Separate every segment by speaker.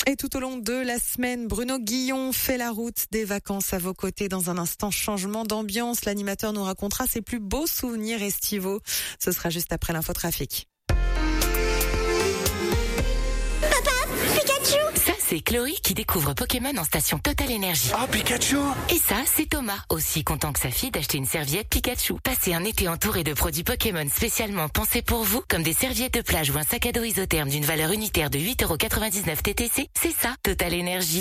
Speaker 1: Et tout au long de la semaine, Bruno Guillon fait la route des vacances à vos côtés. Dans un instant, changement d'ambiance. L'animateur nous racontera ses plus beaux souvenirs estivaux. Ce sera juste après l'infotrafic.
Speaker 2: Ça, c'est Chloé qui découvre Pokémon en station Total Énergie.
Speaker 3: Oh, Pikachu!
Speaker 2: Et ça, c'est Thomas, aussi content que sa fille d'acheter une serviette Pikachu. Passez un été entouré de produits Pokémon spécialement pensés pour vous, comme des serviettes de plage ou un sac à dos isotherme d'une valeur unitaire de 8,99€ TTC. C'est ça, Total Énergie.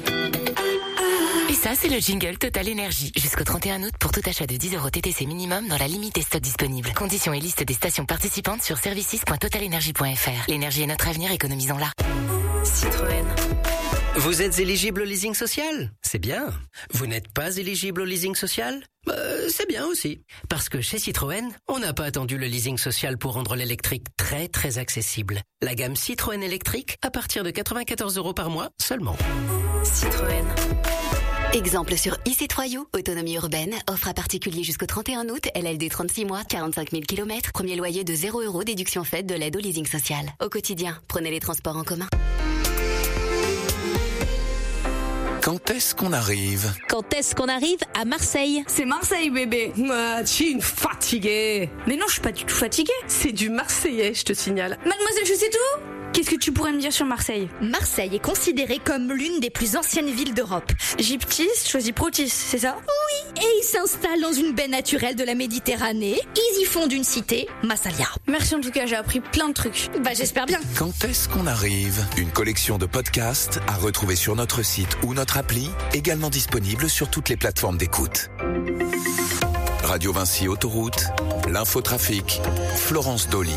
Speaker 2: Et ça, c'est le jingle Total Énergie. Jusqu'au 31 août pour tout achat de 10€ TTC minimum dans la limite des stocks disponibles. Conditions et liste des stations participantes sur services.totalenergie.fr. L'énergie est notre avenir, économisons-la. Citroën.
Speaker 4: Vous êtes éligible au leasing social? C'est bien. Vous n'êtes pas éligible au leasing social? C'est bien aussi. Parce que chez Citroën, on n'a pas attendu le leasing social pour rendre l'électrique très très accessible. La gamme Citroën électrique à partir de 94€ par mois seulement.
Speaker 2: Citroën.
Speaker 5: Exemple sur e-C3U, autonomie urbaine, offre à particulier jusqu'au 31 août, LLD 36 mois, 45 000 km, premier loyer de 0€, déduction faite de l'aide au leasing social. Au quotidien, prenez les transports en commun.
Speaker 3: Quand est-ce qu'on arrive?
Speaker 6: Quand est-ce qu'on arrive à Marseille?
Speaker 7: C'est Marseille, bébé.
Speaker 8: Ah, tu es une fatiguée.
Speaker 7: Mais non, je suis pas du tout fatiguée.
Speaker 8: C'est du marseillais, je te signale.
Speaker 7: Mademoiselle, je sais tout. Qu'est-ce que tu pourrais me dire sur Marseille?
Speaker 6: Marseille est considérée comme l'une des plus anciennes villes d'Europe.
Speaker 7: Gyptis choisit Protis, c'est ça?
Speaker 6: Oui, et ils s'installent dans une baie naturelle de la Méditerranée. Ils y fondent une cité, Massalia.
Speaker 7: Merci en tout cas, j'ai appris plein de trucs.
Speaker 6: Bah j'espère bien.
Speaker 3: Quand est-ce qu'on arrive? Une collection de podcasts à retrouver sur notre site ou notre appli, également disponible sur toutes les plateformes d'écoute. Radio Vinci Autoroute, l'infotrafic, Florence Dolly.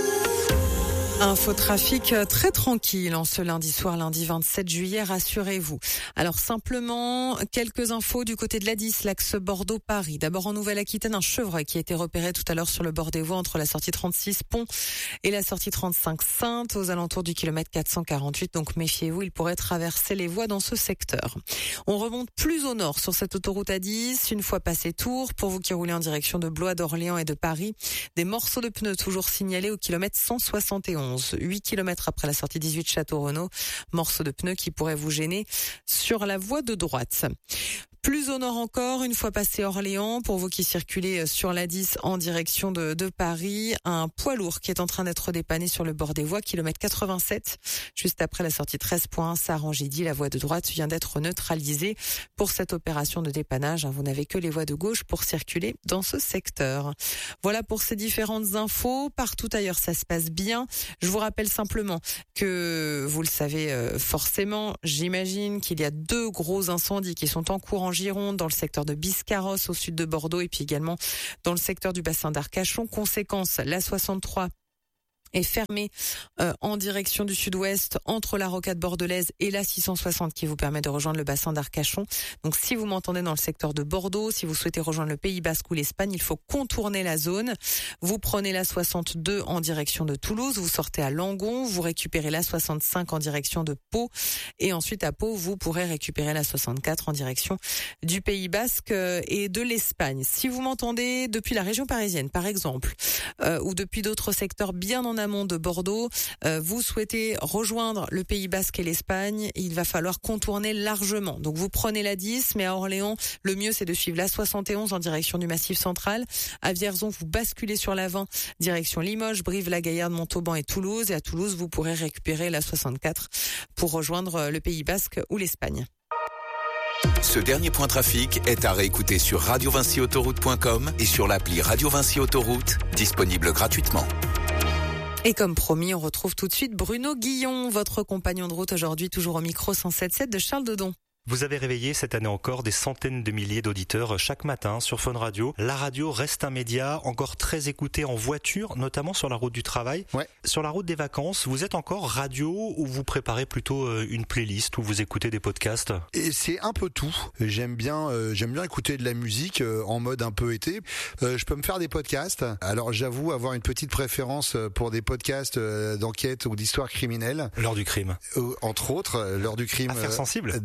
Speaker 1: Infotrafic très tranquille en ce lundi soir, lundi 27 juillet, rassurez-vous. Alors simplement, quelques infos du côté de l'A10, l'axe Bordeaux-Paris. D'abord en Nouvelle-Aquitaine, un chevreuil qui a été repéré tout à l'heure sur le bord des voies entre la sortie 36 Pont et la sortie 35 Sainte, aux alentours du kilomètre 448. Donc méfiez-vous, il pourrait traverser les voies dans ce secteur. On remonte plus au nord sur cette autoroute A10, une fois passé Tours. Pour vous qui roulez en direction de Blois, d'Orléans et de Paris, des morceaux de pneus toujours signalés au kilomètre 171. 8 km après la sortie 18 Château-Renaud, morceau de pneus qui pourrait vous gêner sur la voie de droite. Plus au nord encore, une fois passé Orléans, pour vous qui circulez sur l'A10 en direction de Paris, un poids lourd qui est en train d'être dépanné sur le bord des voies, kilomètre 87, juste après la sortie 13.1 Sarangédy. La voie de droite vient d'être neutralisée pour cette opération de dépannage. Vous n'avez que les voies de gauche pour circuler dans ce secteur. Voilà pour ces différentes infos. Partout ailleurs, ça se passe bien. Je vous rappelle simplement que, vous le savez forcément, j'imagine qu'il y a 2 gros incendies qui sont en cours en Gironde, dans le secteur de Biscarrosse au sud de Bordeaux et puis également dans le secteur du bassin d'Arcachon. Conséquence, la 63 est fermée en direction du sud-ouest entre la rocade bordelaise et la 660 qui vous permet de rejoindre le bassin d'Arcachon. Donc si vous m'entendez dans le secteur de Bordeaux, si vous souhaitez rejoindre le Pays Basque ou l'Espagne, il faut contourner la zone. Vous prenez la 62 en direction de Toulouse, vous sortez à Langon, vous récupérez la 65 en direction de Pau et ensuite à Pau, vous pourrez récupérer la 64 en direction du Pays Basque et de l'Espagne. Si vous m'entendez depuis la région parisienne par exemple ou depuis d'autres secteurs bien en amont de Bordeaux, vous souhaitez rejoindre le Pays Basque et l'Espagne, il va falloir contourner largement. Donc vous prenez la 10, mais à Orléans, le mieux c'est de suivre la 71 en direction du Massif central. À Vierzon, vous basculez sur la 20, direction Limoges, Brive, La Gaillarde, Montauban et Toulouse. Et à Toulouse, vous pourrez récupérer la 64 pour rejoindre le Pays Basque ou l'Espagne.
Speaker 3: Ce dernier point trafic est à réécouter sur radiovinciautoroute.com et sur l'appli Radio Vinci Autoroute, disponible gratuitement.
Speaker 1: Et comme promis, on retrouve tout de suite Bruno Guillon, votre compagnon de route aujourd'hui, toujours au micro 107.7 de Charles Dedon.
Speaker 9: Vous avez réveillé cette année encore des centaines de milliers d'auditeurs chaque matin sur Fun Radio. La radio reste un média encore très écouté en voiture, notamment sur la route du travail.
Speaker 10: Ouais.
Speaker 9: Sur la route des vacances, vous êtes encore radio ou vous préparez plutôt une playlist ou vous écoutez des podcasts?
Speaker 10: Et c'est un peu tout. J'aime bien écouter de la musique en mode un peu été. Je peux me faire des podcasts. Alors j'avoue avoir une petite préférence pour des podcasts d'enquête ou d'histoire criminelle.
Speaker 9: L'heure du crime.
Speaker 10: Entre autres, l'heure du crime
Speaker 9: Affaire sensible
Speaker 10: d'RTL.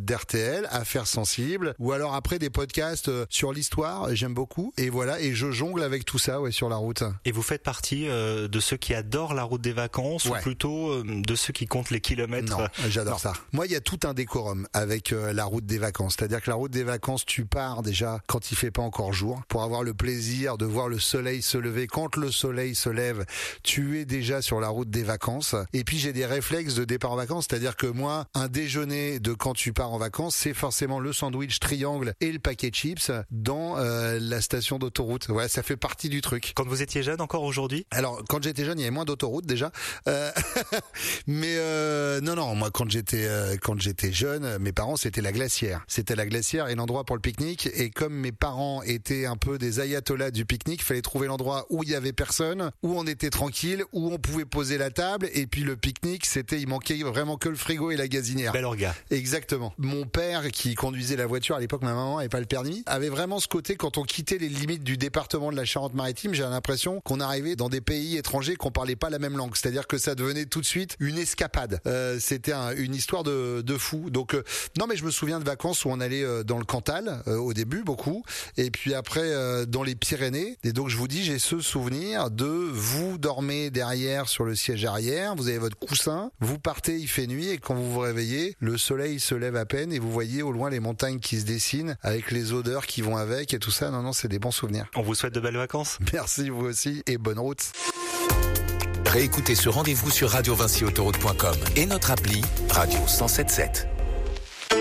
Speaker 10: RTL, Affaires sensibles, ou alors après des podcasts sur l'histoire, j'aime beaucoup. Et voilà, et je jongle avec tout ça, sur la route.
Speaker 9: Et vous faites partie de ceux qui adorent la route des vacances ou plutôt de ceux qui comptent les kilomètres?
Speaker 10: Non, j'adore ça. Moi, il y a tout un décorum avec la route des vacances. C'est-à-dire que la route des vacances, tu pars déjà quand il fait pas encore jour pour avoir le plaisir de voir le soleil se lever. Quand le soleil se lève, tu es déjà sur la route des vacances. Et puis, j'ai des réflexes de départ en vacances. C'est-à-dire que moi, un déjeuner de quand tu pars en vacances, c'est forcément le sandwich triangle et le paquet de chips dans la station d'autoroute. Ouais, ça fait partie du truc.
Speaker 9: Quand vous étiez jeune encore aujourd'hui?
Speaker 10: Alors, quand j'étais jeune, il y avait moins d'autoroutes déjà. Mais non, moi quand j'étais jeune, mes parents c'était la Glacière. C'était la Glacière et l'endroit pour le pique-nique. Et comme mes parents étaient un peu des ayatollahs du pique-nique, fallait trouver l'endroit où il y avait personne, où on était tranquille, où on pouvait poser la table. Et puis le pique-nique, il manquait vraiment que le frigo et la gazinière.
Speaker 9: Bel orga.
Speaker 10: Exactement. Mon père qui conduisait la voiture à l'époque, ma maman n'avait pas le permis, avait vraiment ce côté quand on quittait les limites du département de la Charente-Maritime, j'ai l'impression qu'on arrivait dans des pays étrangers qu'on parlait pas la même langue. C'est-à-dire que ça devenait tout de suite une escapade. C'était une histoire de fou. Donc non, mais je me souviens de vacances où on allait dans le Cantal au début beaucoup, et puis après dans les Pyrénées. Et donc je vous dis, j'ai ce souvenir de vous dormez derrière sur le siège arrière, vous avez votre coussin, vous partez, il fait nuit, et quand vous vous réveillez, le soleil se lève à peine et vous voyez au loin les montagnes qui se dessinent avec les odeurs qui vont avec et tout ça. Non, c'est des bons souvenirs.
Speaker 9: On vous souhaite de belles vacances.
Speaker 10: Merci, vous aussi, et bonne route.
Speaker 3: Réécoutez ce rendez-vous sur radiovincyautoroute.com et notre appli Radio 107.7.